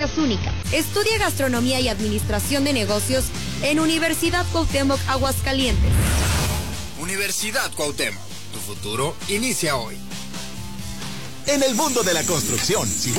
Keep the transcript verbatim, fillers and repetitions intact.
recetas únicas. Estudia gastronomía y administración de negocios en Universidad Cuauhtémoc Aguascalientes. Universidad Cuauhtémoc, tu futuro inicia hoy. En el mundo de la construcción, si